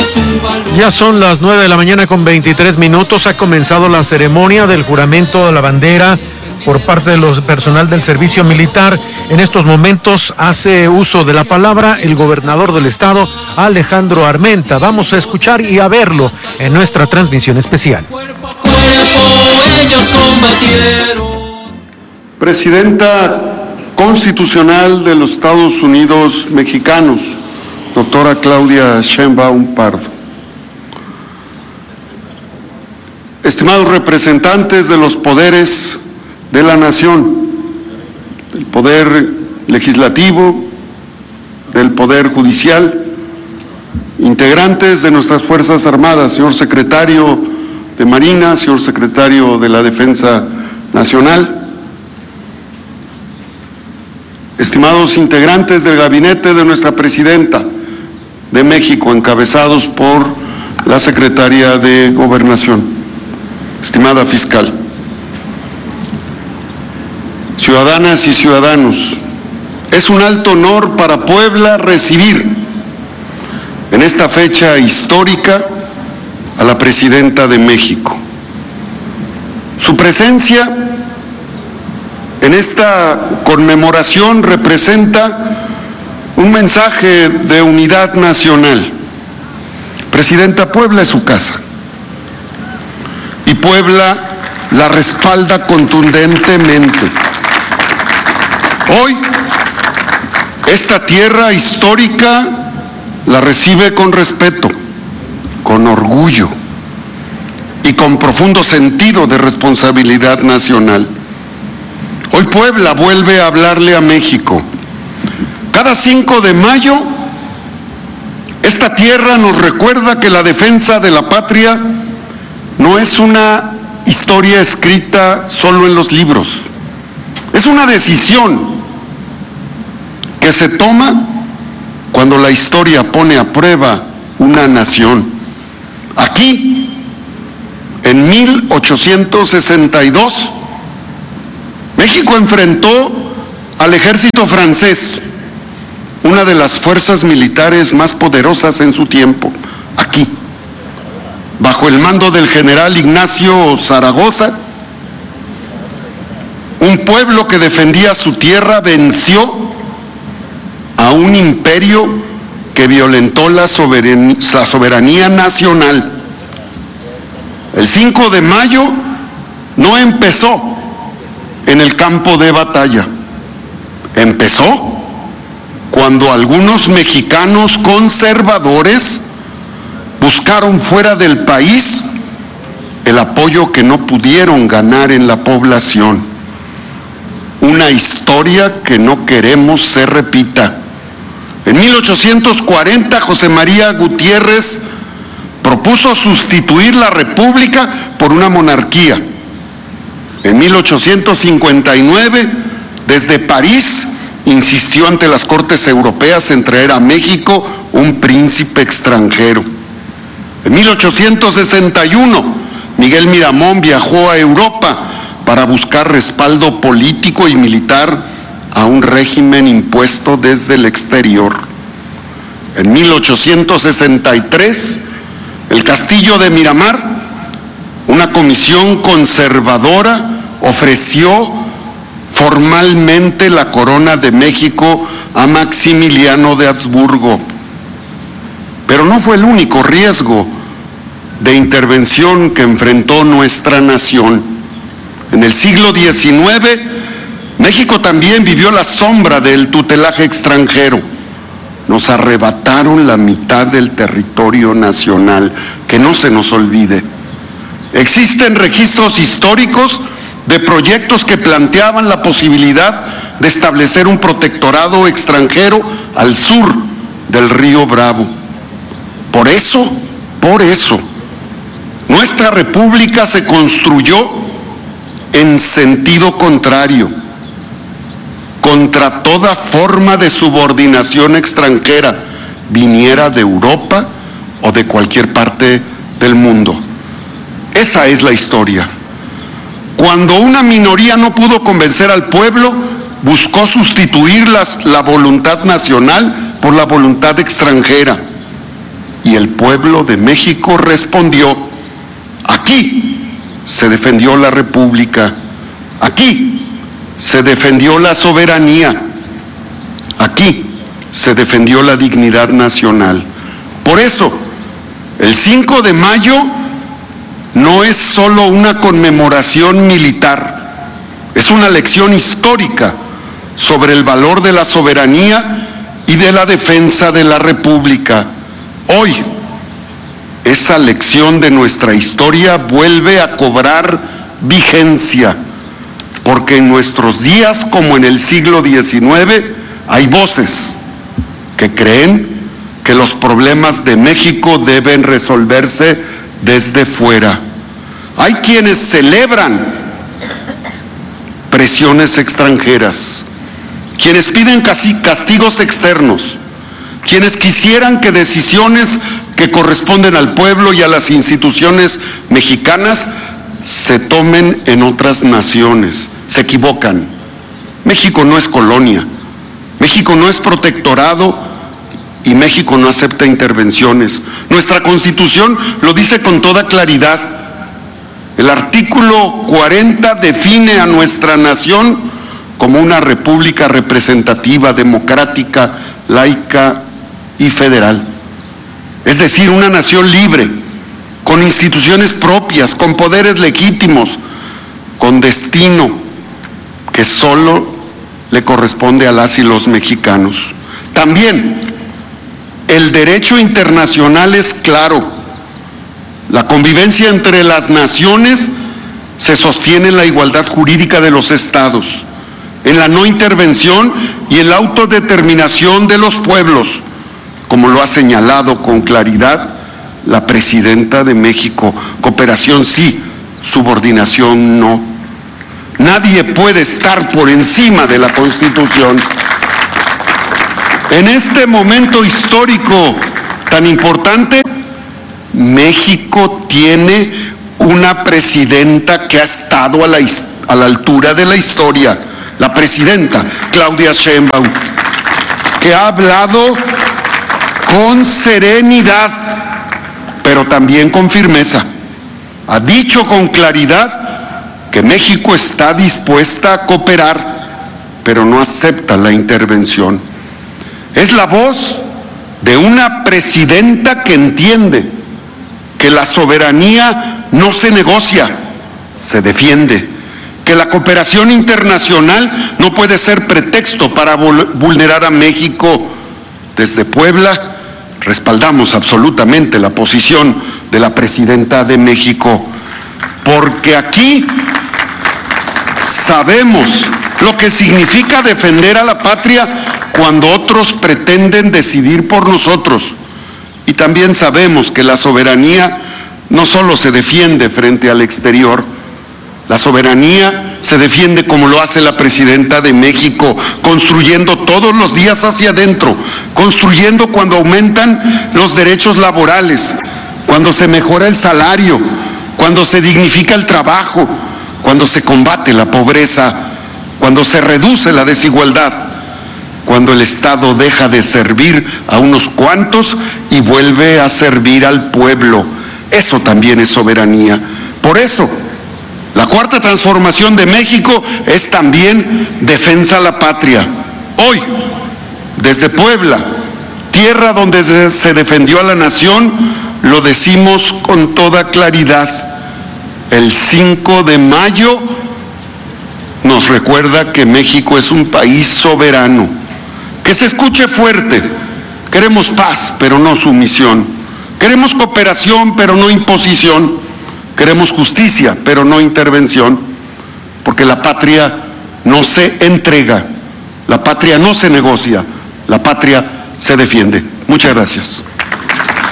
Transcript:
Ya son las 9 de la mañana con 23 minutos. Ha comenzado la ceremonia del juramento de la bandera por parte de los personal del servicio militar. En estos momentos hace uso de la palabra el gobernador del estado, Alejandro Armenta. Vamos a escuchar y a verlo en nuestra transmisión especial. Presidenta constitucional de los Estados Unidos mexicanos, doctora Claudia Sheinbaum Pardo. Estimados representantes de los poderes de la nación, del poder legislativo, del poder judicial, integrantes de nuestras Fuerzas Armadas, señor secretario de Marina, señor secretario de la Defensa Nacional, estimados integrantes del gabinete de nuestra presidenta de México, encabezados por la secretaria de Gobernación, estimada fiscal, ciudadanas y ciudadanos, es un alto honor para Puebla recibir en esta fecha histórica a la presidenta de México. Su presencia en esta conmemoración representa un mensaje de unidad nacional. Presidenta, Puebla es su casa y Puebla la respalda contundentemente. Hoy, esta tierra histórica la recibe con respeto, con orgullo y con profundo sentido de responsabilidad nacional. Hoy Puebla vuelve a hablarle a México. Cada 5 de mayo, esta tierra nos recuerda que la defensa de la patria no es una historia escrita solo en los libros. Es una decisión que se toma cuando la historia pone a prueba una nación. Aquí, en 1862, México enfrentó al ejército francés, una de las fuerzas militares más poderosas en su tiempo, aquí, bajo el mando del general Ignacio Zaragoza. Un pueblo que defendía su tierra venció a un imperio que violentó la soberanía nacional. El 5 de mayo no empezó en el campo de batalla, empezó cuando algunos mexicanos conservadores buscaron fuera del país el apoyo que no pudieron ganar en la población. Una historia que no queremos se repita. En 1840, José María Gutiérrez propuso sustituir la república por una monarquía. En 1859, desde París, insistió ante las cortes europeas en traer a México un príncipe extranjero. En 1861, Miguel Miramón viajó a Europa para buscar respaldo político y militar a un régimen impuesto desde el exterior. En 1863, el castillo de Miramar, una comisión conservadora, ofreció formalmente la corona de México a Maximiliano de Habsburgo. Pero no fue el único riesgo de intervención que enfrentó nuestra nación. En el siglo XIX, México también vivió la sombra del tutelaje extranjero. Nos arrebataron la mitad del territorio nacional, que no se nos olvide. Existen registros históricos de proyectos que planteaban la posibilidad de establecer un protectorado extranjero al sur del río Bravo. Por eso, nuestra república se construyó en sentido contrario, contra toda forma de subordinación extranjera, viniera de Europa o de cualquier parte del mundo. Esa es la historia. Cuando una minoría no pudo convencer al pueblo, buscó sustituir la voluntad nacional por la voluntad extranjera. Y Y el pueblo de México respondió: aquí se defendió la República, aquí se defendió la soberanía, aquí se defendió la dignidad nacional. Por eso, el 5 de mayo no es solo una conmemoración militar, es una lección histórica sobre el valor de la soberanía y de la defensa de la República. Hoy, esa lección de nuestra historia vuelve a cobrar vigencia, porque en nuestros días, como en el siglo XIX, hay voces que creen que los problemas de México deben resolverse desde fuera. Hay quienes celebran presiones extranjeras, quienes piden castigos externos, quienes quisieran que decisiones que corresponden al pueblo y a las instituciones mexicanas se tomen en otras naciones. Se equivocan. México no es colonia, México no es protectorado y México no acepta intervenciones. Nuestra Constitución lo dice con toda claridad. El artículo 40 define a nuestra nación como una república representativa, democrática, laica y federal. Es decir, una nación libre, con instituciones propias, con poderes legítimos, con destino que solo le corresponde a las y los mexicanos. También el derecho internacional es claro. La convivencia entre las naciones se sostiene en la igualdad jurídica de los estados, en la no intervención y en la autodeterminación de los pueblos, como lo ha señalado con claridad la presidenta de México. Cooperación sí, subordinación no. Nadie puede estar por encima de la Constitución. En este momento histórico tan importante, México tiene una presidenta que ha estado a la altura de la historia, la presidenta Claudia Sheinbaum, que ha hablado con serenidad, pero también con firmeza. Ha dicho con claridad que México está dispuesta a cooperar, pero no acepta la intervención. Es la voz de una presidenta que entiende que la soberanía no se negocia, se defiende, que la cooperación internacional no puede ser pretexto para vulnerar a México. Desde Puebla respaldamos absolutamente la posición de la presidenta de México, porque aquí sabemos lo que significa defender a la patria cuando otros pretenden decidir por nosotros. Y también sabemos que la soberanía no solo se defiende frente al exterior, la soberanía se defiende como lo hace la presidenta de México, construyendo todos los días hacia adentro, construyendo cuando aumentan los derechos laborales, cuando se mejora el salario, cuando se dignifica el trabajo, cuando se combate la pobreza, cuando se reduce la desigualdad, cuando el Estado deja de servir a unos cuantos y vuelve a servir al pueblo. Eso también es soberanía. Por eso, la cuarta transformación de México es también defensa a la patria. Hoy, desde Puebla, tierra donde se defendió a la nación, lo decimos con toda claridad. El 5 de mayo nos recuerda que México es un país soberano. Que se escuche fuerte. Queremos paz, pero no sumisión. Queremos cooperación, pero no imposición. Queremos justicia, pero no intervención. Porque la patria no se entrega, la patria no se negocia, la patria se defiende. Muchas gracias.